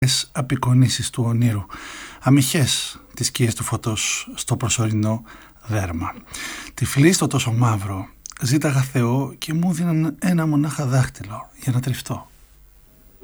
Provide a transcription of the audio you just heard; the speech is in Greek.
Απεικονίσεις του ονείρου, αμυχές τις σκιές του φωτός στο προσωρινό δέρμα. Τυφλή στο τόσο μαύρο, ζήταγα Θεό και μου δίναν ένα μονάχα δάχτυλο για να τριφτώ.